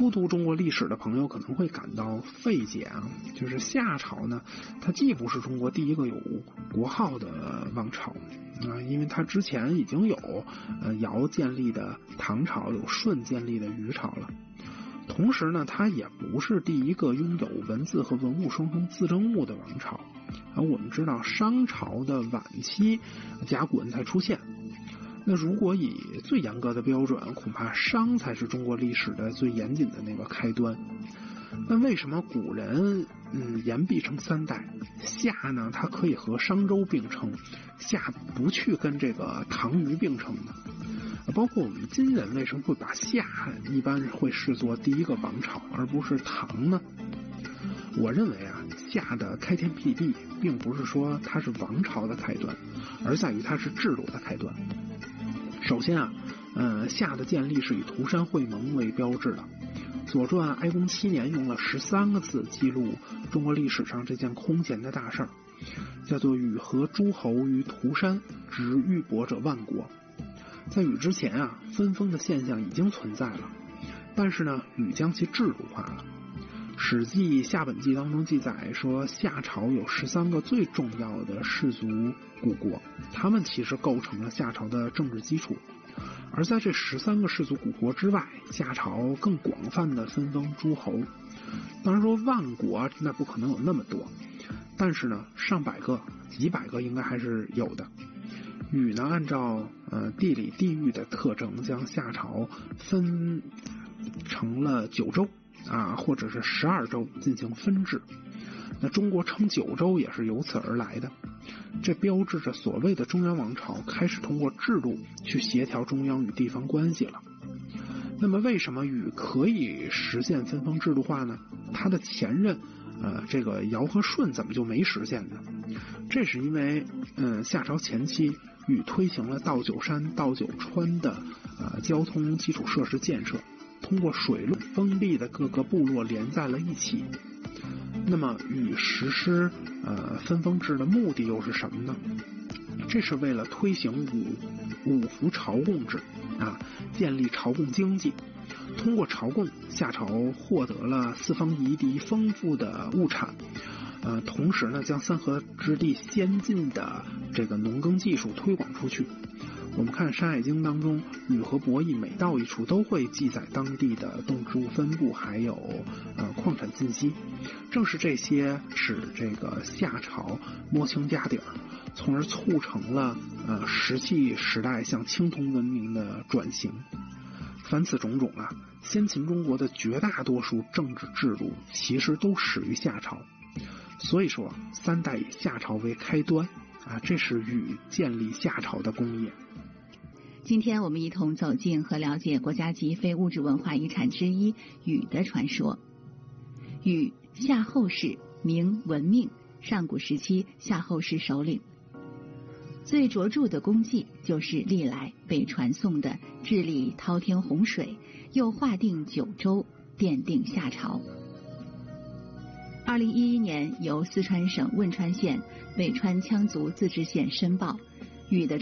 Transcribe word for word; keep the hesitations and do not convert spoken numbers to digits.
初读中国历史的朋友可能会感到费解啊，就是夏朝呢，它既不是中国第一个有国号的王朝啊，因为它之前已经有呃尧建立的唐朝，有舜建立的虞朝了。同时呢，它也不是第一个拥有文字和文物双重自证物的王朝。而我们知道商朝的晚期甲骨文才出现，那如果以最严格的标准，恐怕商才是中国历史的最严谨的那个开端。那为什么古人嗯言必称三代，夏呢它可以和商周并称，夏不去跟这个唐虞并称呢？包括我们今人为什么会把夏一般会视作第一个王朝而不是唐呢？我认为啊，夏的开天辟地并不是说它是王朝的开端，而在于它是制度的开端。首先啊，呃，夏的建立是以涂山会盟为标志的。左传哀公七年用了十三个字记录中国历史上这件空前的大事儿，叫做禹和诸侯于涂山，执玉帛者万国。在禹之前啊，分封的现象已经存在了，但是呢，禹将其制度化了。史记夏本纪当中记载说，夏朝有十三个最重要的氏族古国，他们其实构成了夏朝的政治基础。而在这十三个氏族古国之外，夏朝更广泛的分封诸侯。当然说万国那不可能有那么多，但是呢，上百个、几百个应该还是有的。禹呢，按照呃地理地域的特征，将夏朝分成了九州啊，或者是十二州进行分治。那中国称九州也是由此而来的，这标志着所谓的中央王朝开始通过制度去协调中央与地方关系了。那么为什么禹可以实现分封制度化呢？他的前任呃，这个尧和舜怎么就没实现呢？这是因为嗯、呃，夏朝前期禹推行了倒九山、倒九川的呃交通基础设施建设，通过水路封闭的各个部落连在了一起。那么禹实施呃分封制的目的又是什么呢？这是为了推行五五服朝贡制啊，建立朝贡经济。通过朝贡，夏朝获得了四方夷狄丰富的物产，呃，同时呢，将三河之地先进的这个农耕技术推广出去。我们看《山海经》当中，禹和伯益每到一处都会记载当地的动植物分布，还有呃矿产信息。正是这些使这个夏朝摸清家底儿，从而促成了呃石器时代向青铜文明的转型。凡此种种啊，先秦中国的绝大多数政治制度其实都始于夏朝。所以说，三代以夏朝为开端啊，这是禹建立夏朝的功业。 今天我们一同走进和了解国家级非物质文化遗产之一禹的传说。禹，夏后氏，名文命，上古时期夏后氏首领。最卓著的功绩就是历来被传颂的治理滔天洪水，又划定九州，奠定夏朝。二零一一年，由四川省汶川县北川羌族自治县申报，禹的